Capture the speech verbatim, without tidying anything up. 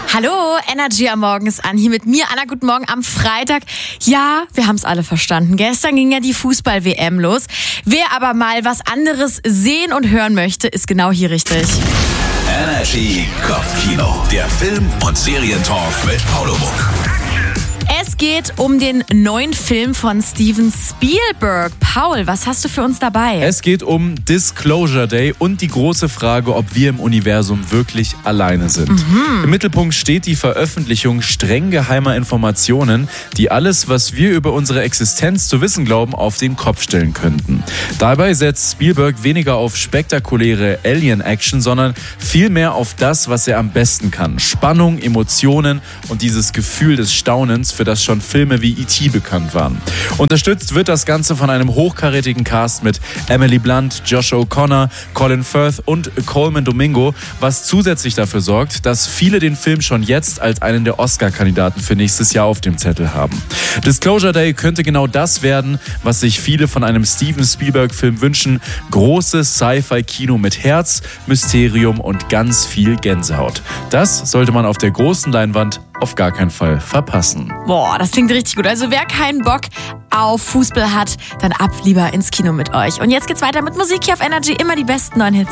Hallo, Energy am Morgen ist an. Hier mit mir, Anna, guten Morgen am Freitag. Ja, wir haben es alle verstanden. Gestern ging ja die Fußball-W M los. Wer aber mal was anderes sehen und hören möchte, ist genau hier richtig. Energy Kopfkino, der Film- und Serientalk mit Paulo Muck. Es geht um den neuen Film von Steven Spielberg. Paul, was hast du für uns dabei? Es geht um Disclosure Day und die große Frage, ob wir im Universum wirklich alleine sind. Mhm. Im Mittelpunkt steht die Veröffentlichung streng geheimer Informationen, die alles, was wir über unsere Existenz zu wissen glauben, auf den Kopf stellen könnten. Dabei setzt Spielberg weniger auf spektakuläre Alien-Action, sondern vielmehr auf das, was er am besten kann. Spannung, Emotionen und dieses Gefühl des Staunens, für das schon Filme wie E T bekannt waren. Unterstützt wird das Ganze von einem hochkarätigen Cast mit Emily Blunt, Josh O'Connor, Colin Firth und Colman Domingo, was zusätzlich dafür sorgt, dass viele den Film schon jetzt als einen der Oscar-Kandidaten für nächstes Jahr auf dem Zettel haben. Disclosure Day könnte genau das werden, was sich viele von einem Steven Spielberg-Film wünschen. Großes Sci-Fi-Kino mit Herz, Mysterium und ganz viel Gänsehaut. Das sollte man auf der großen Leinwand auf gar keinen Fall verpassen. Boah, das klingt richtig gut. Also wer keinen Bock auf Fußball hat, dann ab lieber ins Kino mit euch. Und jetzt geht's weiter mit Musik hier auf Energy. Immer die besten neuen Hits.